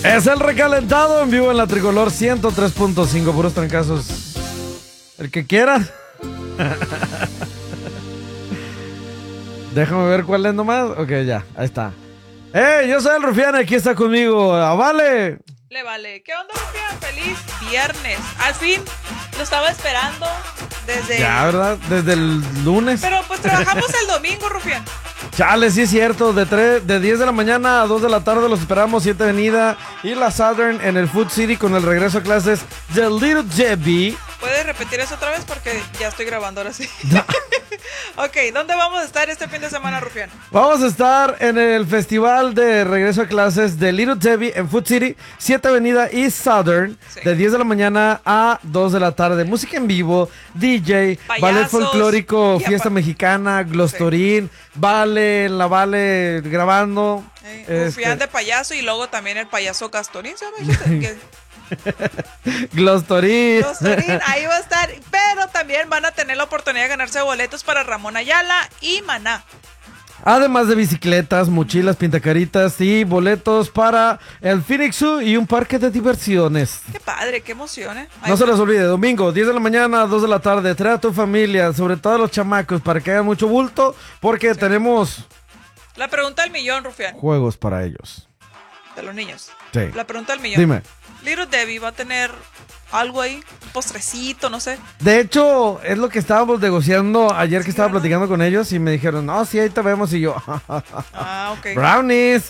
Es el recalentado en vivo en la Tricolor 103.5, puros trancazos. El que quiera. Déjame ver cuál es nomás. Ok, ya, ahí está. Yo soy el Rufián, aquí está conmigo. ¡Vale! Le vale. ¿Qué onda, Rufián? Feliz viernes. Al fin lo estaba esperando desde... Ya, ¿verdad? Desde el lunes. Pero pues trabajamos el domingo, Rufián. Chale, sí es cierto. De 10 de la mañana a 2 de la tarde los esperamos. 7 Avenida y la Southern en el Food City con el regreso a clases de Little Debbie. ¿Puedes repetir eso otra vez? Porque ya estoy grabando ahora sí. No. Ok, ¿dónde vamos a estar este fin de semana, Rufián? Vamos a estar en el festival de regreso a clases de Little Debbie en Food City, 7 Avenida y Southern, Sí. de 10 de la mañana a 2 de la tarde. Música en vivo, DJ, Payasos, ballet folclórico, y fiesta mexicana, glostorín, Vale grabando. Rufián de payaso y luego también el payaso Castorín, ¿sabes? Glostorín. Castorín, ahí va a estar. Pero también van a tener la oportunidad de ganarse boletos para Ramón Ayala y Maná. Además de bicicletas, mochilas, pintacaritas y boletos para el Phoenix Zoo y un parque de diversiones. Qué padre, qué emoción, ¿eh? No se les olvide, domingo, 10 de la mañana, 2 de la tarde. Trae a tu familia, sobre todo a los chamacos, para que hagan mucho bulto, porque tenemos La pregunta del millón, Rufián, juegos para ellos. de los niños. Sí. La pregunta del millón. Dime. Little Debbie va a tener algo ahí, un postrecito, no sé. De hecho, es lo que estábamos negociando ayer que Sí, estaba ¿verdad? platicando con ellos y me dijeron, no, sí, ahí te vemos. Y yo, Ah, ok. brownies.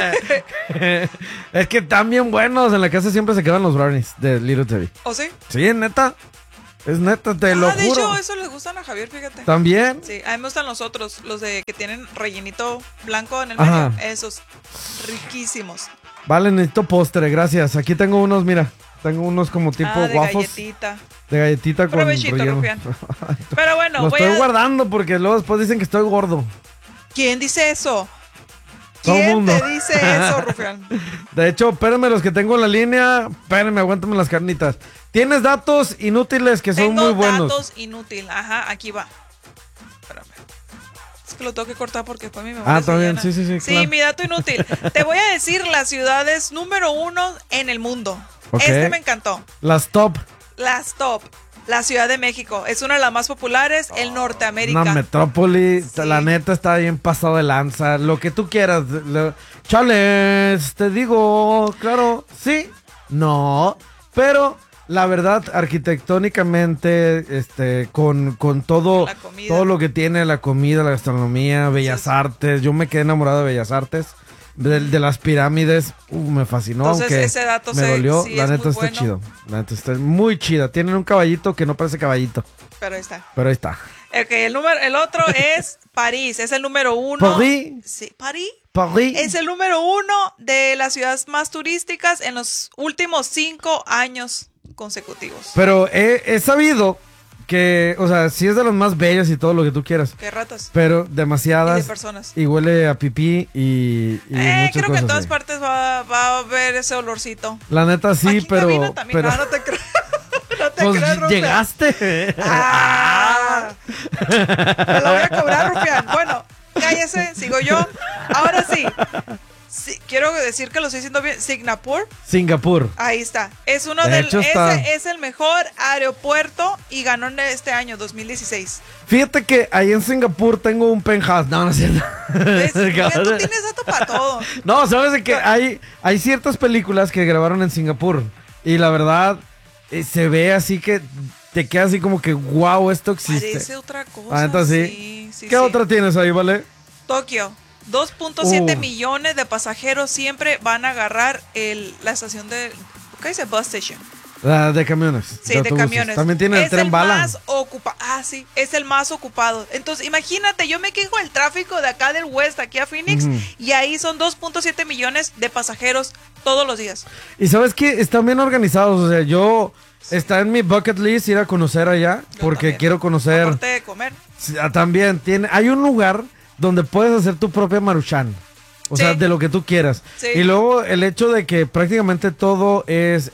Es que están bien buenos. En la casa siempre se quedan los brownies de Little Debbie. ¿O sí? Sí, neta. Es neta, te lo de juro. hecho, eso les gustan a Javier, fíjate. ¿También? Sí, a mí me gustan los otros, los de que tienen rellenito blanco en el Ajá. medio. Esos, riquísimos. Vale, necesito postre, gracias. Aquí tengo unos, mira. Tengo unos como tipo de waffles. galletita. De galletita con Provechito, relleno. Rufián. Pero bueno, Lo voy estoy a... guardando porque luego después dicen que estoy gordo. ¿Quién dice eso? Todo el ¿Quién mundo. te dice eso, Rufián? De hecho, espérenme los que tengo en la línea. Espérenme, aguántame las carnitas. Tienes datos inútiles que son Tengo muy buenos. datos inútil. Ajá, aquí va. Espérame. Es que lo tengo que cortar porque después mi memoria Ah, se está bien, llena. sí, Sí, claro. mi dato inútil. Te voy a decir las ciudades número 1 en el mundo. Ok. Este me encantó. Las top. Las top. La Ciudad de México. Es una de las más populares en Norteamérica. Una metrópoli. Sí. La neta está bien pasado de lanza. Lo que tú quieras. Chales, te digo. Claro, sí. No. Pero la verdad, arquitectónicamente, con todo, La comida. todo lo que tiene la comida, la gastronomía, Bellas Sí. Artes. Yo me quedé enamorado de Bellas Artes. De las pirámides, me fascinó. Entonces, aunque ese dato me dolió. sí La es neta muy está bueno. chido. La neta está muy chida. Tienen un caballito que no parece caballito. Pero ahí está. Pero ahí está. Ok, el otro es París. Es el número 1. París. Sí, París. París. Es el número 1 de las ciudades más turísticas en los últimos 5 años consecutivos. Pero he sabido que, o sea, sí es de los más bellos y todo lo que tú quieras. Qué ratas. Pero Y demasiadas. de personas. Y huele a pipí y muchas Creo que cosas en todas así. partes va a haber ese olorcito. La neta sí, Aquí en pero. cabina también. pero No te creo. No te pues creo, Rufián. llegaste. ¡Ah! Me lo voy a cobrar, Rufián. Bueno, cállese, sigo yo. Ahora sí. Sí, quiero decir que lo estoy diciendo bien. Singapur. Singapur. Ahí está. Es uno De hecho, está- ese es el mejor aeropuerto y ganó en este año, 2016. Fíjate que ahí en Singapur tengo un penthouse. No, no es cierto. ¿Ves? Mira, tú tienes dato para todo. No, sabes de que hay ciertas películas que grabaron en Singapur. Y la verdad, se ve así que te queda así como que wow, esto existe. Parece otra cosa. Ah, neta, sí. ¿Qué sí. otra tienes ahí, vale? Tokio. 2.7 Uh. millones de pasajeros siempre van a agarrar la estación de... ¿Qué dice? Bus station. La de camiones. Sí, de autobuses. camiones. También tiene el es tren el bala. más ocupado. Ah, sí, es el más ocupado. Entonces, imagínate, yo me quejo del tráfico de acá del West, aquí a Phoenix, Ujú. y ahí son 2.7 millones de pasajeros todos los días. Y sabes que están bien organizados. O sea, está en mi bucket list ir a conocer allá. Yo Porque también. quiero conocer. Aparte de comer. Sí, también hay un lugar donde puedes hacer tu propia maruchan. O Sí. sea, de lo que tú quieras. Sí. Y luego el hecho de que prácticamente todo es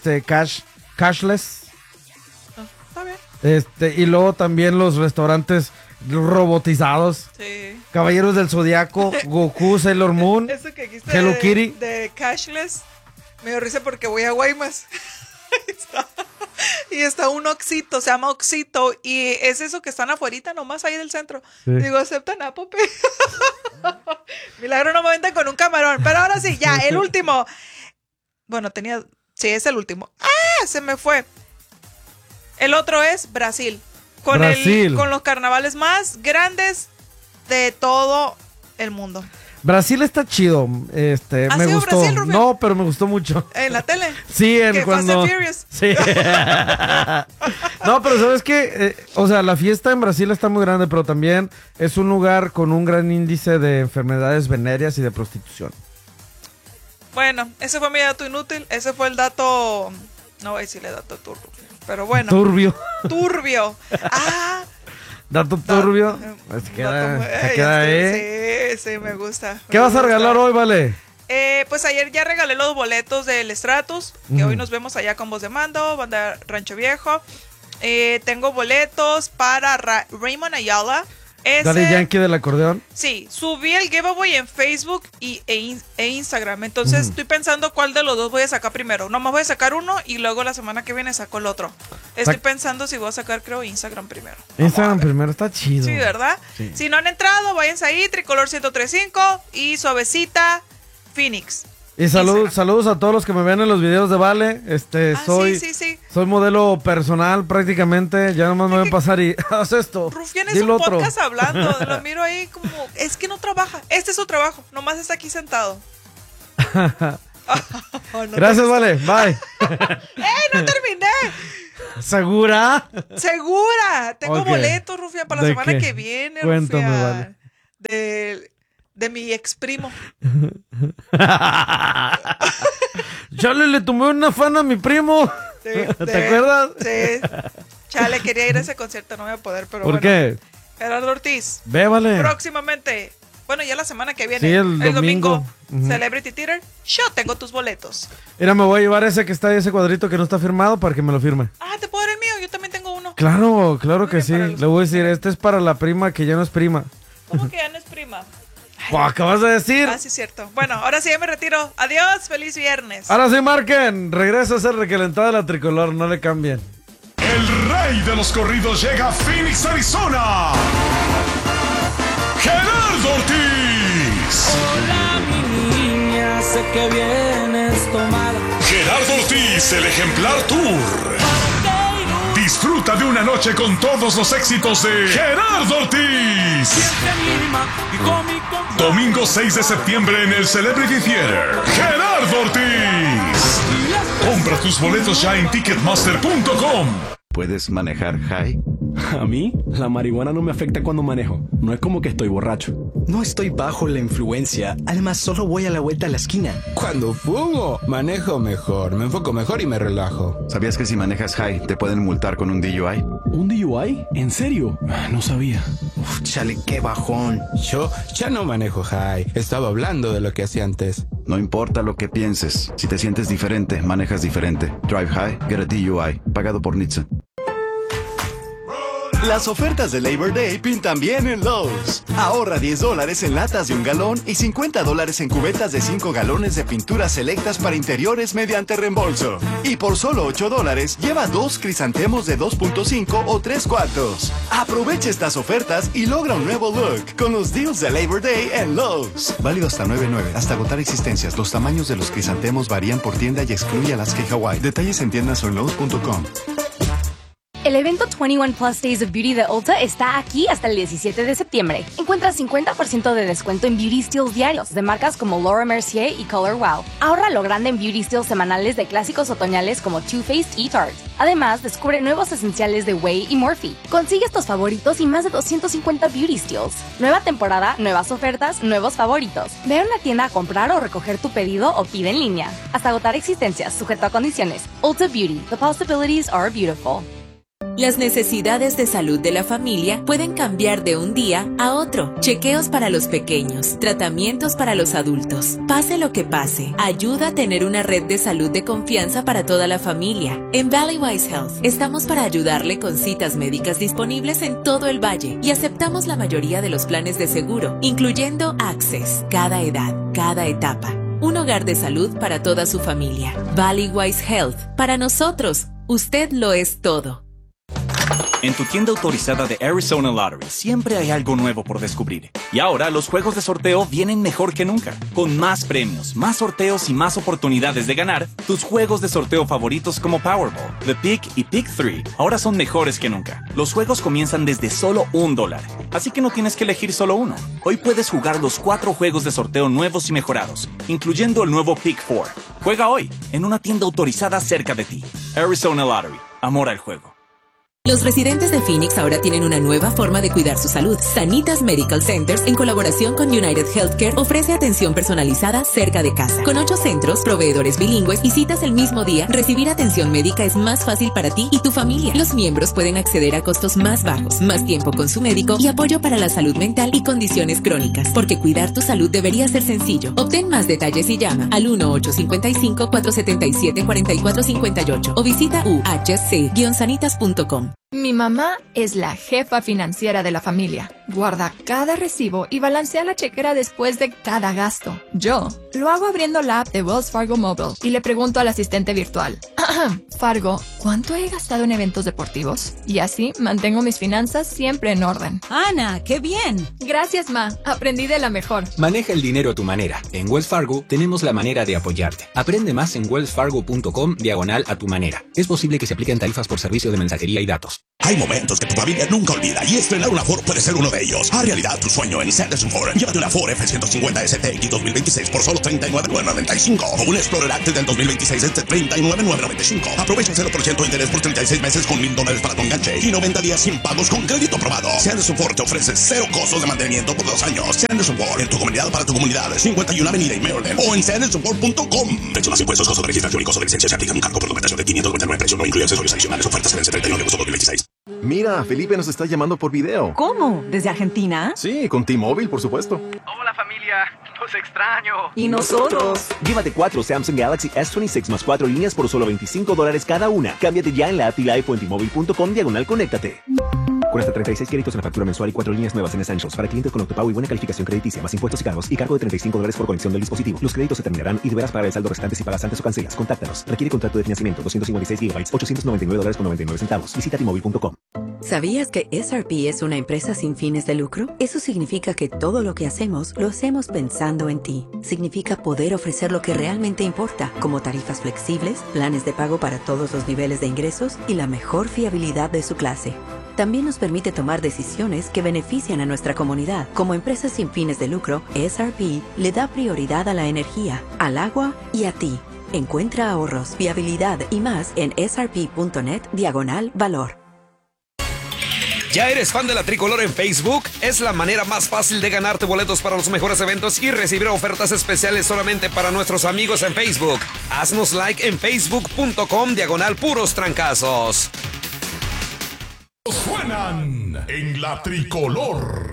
cashless. Está bien. Y luego también los restaurantes robotizados. Sí. Caballeros del Zodiaco, Goku, Sailor Moon. Eso que dijiste Hello Kitty. de cashless. Me dio risa porque voy a Guaymas. Y está un Oxito, se llama Oxito. Y es eso que están afuerita, nomás ahí del centro. Sí. Digo, ¿aceptan Apple Pay? Milagro no me venden con un camarón. Pero ahora sí, ya, el último. Bueno, sí, es el último. ¡Ah! Se me fue. El otro es Brasil. Con los carnavales más grandes de todo el mundo. Brasil está chido. Me gustó. Brasil, no, pero me gustó mucho. ¿En la tele? Sí, cuando. Fast and Furious. Sí. No, pero ¿sabes qué? O sea, la fiesta en Brasil está muy grande, pero también es un lugar con un gran índice de enfermedades venéreas y de prostitución. Bueno, ese fue mi dato inútil. Ese fue el dato. No voy a decirle dato turbio. Pero bueno. Turbio. Ah. Dato turbio. Se queda ahí. Sí, me gusta. ¿Qué vas a regalar hoy, Vale? Pues ayer ya regalé los boletos del Stratus, que hoy nos vemos allá con Voz de Mando, banda Rancho Viejo. Tengo boletos para Raymond Ayala. Dale Yankee del acordeón. Sí, subí el giveaway en Facebook e Instagram. Entonces estoy pensando cuál de los dos voy a sacar primero. Nomás voy a sacar uno y luego la semana que viene saco el otro. Estoy pensando si voy a sacar, creo, Instagram primero. Instagram primero, está chido. Sí, ¿verdad? Sí. Si no han entrado, váyanse ahí, Tricolor 1035 y Suavecita Phoenix. Y saludos a todos los que me ven en los videos de Vale. Soy modelo personal prácticamente. Ya nomás me voy a pasar y haz esto. Rufián es un podcast hablando. Lo miro ahí como, es que no trabaja. Este es su trabajo. Nomás está aquí sentado. Gracias, Vale. Bye. ¡No terminé! ¿Segura? Tengo boletos, Rufián, para la semana que viene. Cuéntame, Vale. De mi ex primo. Chale, le tomé una fan a mi primo. Sí, ¿Te acuerdas? Sí. Chale, quería ir a ese concierto, no voy a poder, pero ¿Por qué? Gerardo Ortiz. Vale. Próximamente. Bueno, ya la semana que viene. Sí, el domingo. Celebrity Theater. Yo tengo tus boletos. Mira, me voy a llevar ese que está ahí, ese cuadrito que no está firmado para que me lo firme. Ah, ¿te puedo dar el mío? Yo también tengo uno. Claro que sí. Le voy a decir, este es para la prima que ya no es prima. ¿Cómo que ya no es prima? Acabas de decir. Ah, sí, es cierto. Bueno, ahora sí ya me retiro. Adiós, feliz viernes. Ahora sí, marquen. Regresa a ser recalentada la tricolor, no le cambien. El rey de los corridos llega a Phoenix, Arizona. Gerardo Ortiz. Hola, mi niña, sé que vienes tomada. Gerardo Ortiz, el ejemplar tour. Disfruta de una noche con todos los éxitos de Gerardo Ortiz. Domingo 6 de septiembre en el Celebrity Theater. Gerardo Ortiz. Compra tus boletos ya en Ticketmaster.com. ¿Puedes manejar high? A mí, la marihuana no me afecta cuando manejo. No es como que estoy borracho. No estoy bajo la influencia. Además, solo voy a la vuelta a la esquina. Cuando fumo, manejo mejor, me enfoco mejor y me relajo. ¿Sabías que si manejas high te pueden multar con un DUI? ¿Un DUI? ¿En serio? No sabía. Chale, qué bajón. Yo ya no manejo high. Estaba hablando de lo que hacía antes. No importa lo que pienses. Si te sientes diferente, manejas diferente. Drive high, get a DUI. Pagado por NHTSA. Las ofertas de Labor Day pintan bien en Lowe's. Ahorra $10 en latas de 1 galón y $50 en cubetas de 5 galones de pinturas selectas para interiores mediante reembolso. Y por solo $8, lleva 2 crisantemos de 2.5 o 3/4. Aprovecha estas ofertas y logra un nuevo look con los deals de Labor Day en Lowe's. Válido hasta 9/9, hasta agotar existencias. Los tamaños de los crisantemos varían por tienda y excluye Alaska y Hawaii. Detalles en tiendas o en Lowe's.com. El evento 21 Plus Days of Beauty de Ulta está aquí hasta el 17 de septiembre. Encuentra 50% de descuento en Beauty Steals diarios de marcas como Laura Mercier y Color Wow. Ahorra lo grande en Beauty Steals semanales de clásicos otoñales como Too Faced y Tarte. Además, descubre nuevos esenciales de Way y Morphe. Consigue estos favoritos y más de 250 Beauty Steals. Nueva temporada, nuevas ofertas, nuevos favoritos. Ve a una tienda a comprar o recoger tu pedido o pide en línea. Hasta agotar existencias, sujeto a condiciones. Ulta Beauty. The possibilities are beautiful. Las necesidades de salud de la familia pueden cambiar de un día a otro. Chequeos para los pequeños, tratamientos para los adultos. Pase lo que pase, ayuda a tener una red de salud de confianza para toda la familia. En Valleywise Health estamos para ayudarle con citas médicas disponibles en todo el valle y aceptamos la mayoría de los planes de seguro, incluyendo Access, cada edad, cada etapa. un hogar de salud para toda su familia. Valleywise Health. Para nosotros, usted lo es todo. En tu tienda autorizada de Arizona Lottery siempre hay algo nuevo por descubrir. Y ahora los juegos de sorteo vienen mejor que nunca. Con más premios, más sorteos y más oportunidades de ganar, tus juegos de sorteo favoritos como Powerball, The Pick y Pick 3 ahora son mejores que nunca. Los juegos comienzan desde solo $1, así que no tienes que elegir solo uno. Hoy puedes jugar los 4 juegos de sorteo nuevos y mejorados, incluyendo el nuevo Pick 4. Juega hoy en una tienda autorizada cerca de ti. Arizona Lottery. Amor al juego. Los residentes de Phoenix ahora tienen una nueva forma de cuidar su salud. Sanitas Medical Centers, en colaboración con United Healthcare, ofrece atención personalizada cerca de casa. Con 8 centros, proveedores bilingües y citas el mismo día, recibir atención médica es más fácil para ti y tu familia. Los miembros pueden acceder a costos más bajos, más tiempo con su médico y apoyo para la salud mental y condiciones crónicas. Porque cuidar tu salud debería ser sencillo. Obtén más detalles y llama al 1-855-477-4458 o visita uhc-sanitas.com. Mi mamá es la jefa financiera de la familia. Guarda cada recibo y balancea la chequera después de cada gasto. Yo lo hago abriendo la app de Wells Fargo Mobile y le pregunto al asistente virtual: Fargo, ¿cuánto he gastado en eventos deportivos? Y así mantengo mis finanzas siempre en orden. ¡Ana, qué bien! Gracias, Ma. Aprendí de la mejor. Maneja el dinero a tu manera. En Wells Fargo tenemos la manera de apoyarte. Aprende más en wellsfargo.com/a tu manera. Es posible que se apliquen tarifas por servicio de mensajería y datos. Hay momentos que tu familia nunca olvida y estrenar una Ford puede ser uno de ellos. Haz realidad tu sueño en Sanderson Ford. Llévate una Ford F-150 STX 2026 por solo $39,995 o un Explorer Active del 2026 desde $39,995. Aprovecha 0% de interés por 36 meses con $1,000 para tu enganche y 90 días sin pagos con crédito aprobado. Sanderson Ford te ofrece 0 costos de mantenimiento por 2 años. Sanderson Ford, en tu comunidad para tu comunidad. 51 Avenida y Maryland o en sandersonford.com. Precio más impuestos, costo de registración y costo de licencia. Se aplica un cargo por documentación de $599. Precio no incluye accesorios adicionales. Ofertas en 31 de agosto 2026. Mira, Felipe nos está llamando por video. ¿Cómo? ¿Desde Argentina? Sí, con T-Mobile, por supuesto. Hola familia, los extraño. ¿Y nosotros? Llévate 4 Samsung Galaxy S26 más 4 líneas por solo $25 cada una. Cámbiate ya en la app T-Life o en T-Mobile.com/conéctate. Con hasta 36 créditos en la factura mensual y 4 líneas nuevas en Essentials para clientes con Octopago y buena calificación crediticia, más impuestos y cargos y cargo de $35 por conexión del dispositivo. Los créditos se terminarán y deberás pagar el saldo restante si pagas antes o cancelas. Contáctanos. Requiere contrato de financiamiento. 256 GB, $899.99. Visita T-Mobile.com. ¿Sabías que SRP es una empresa sin fines de lucro? Eso significa que todo lo que hacemos, lo hacemos pensando en ti. Significa poder ofrecer lo que realmente importa, como tarifas flexibles, planes de pago para todos los niveles de ingresos y la mejor fiabilidad de su clase. También nos permite tomar decisiones que benefician a nuestra comunidad. Como empresa sin fines de lucro, SRP le da prioridad a la energía, al agua y a ti. Encuentra ahorros, fiabilidad y más en srp.net/valor. ¿Ya eres fan de la Tricolor en Facebook? Es la manera más fácil de ganarte boletos para los mejores eventos y recibir ofertas especiales solamente para nuestros amigos en Facebook. Haznos like en facebook.com/puros trancazos. Suenan en la Tricolor.